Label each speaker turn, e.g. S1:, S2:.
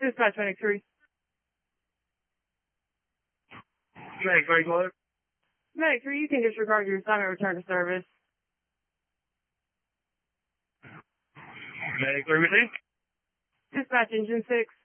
S1: Dispatch Medic 3.
S2: Medic 3, go ahead.
S1: Medic 3, you can disregard your assignment, return to service.
S2: Medic 3, received.
S1: Dispatch Engine 6.